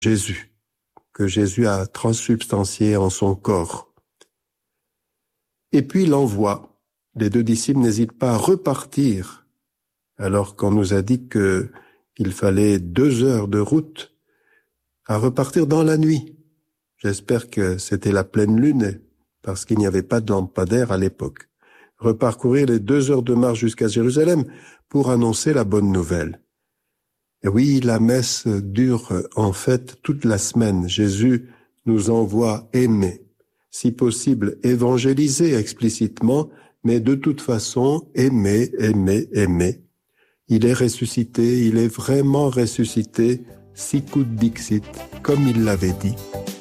Jésus, que Jésus a transsubstantié en son corps. Et puis l'envoi. Les deux disciples n'hésitent pas à repartir, alors qu'on nous a dit qu'il fallait 2 heures de route, à repartir dans la nuit. J'espère que c'était la pleine lune, parce qu'il n'y avait pas de lampadaire à l'époque. Reparcourir les 2 heures de marche jusqu'à Jérusalem pour annoncer la bonne nouvelle. Et oui, la messe dure en fait toute la semaine. Jésus nous envoie aimer, si possible évangéliser explicitement, mais de toute façon aimer, aimer, aimer. Il est ressuscité, il est vraiment ressuscité, sicut dixit, comme il l'avait dit.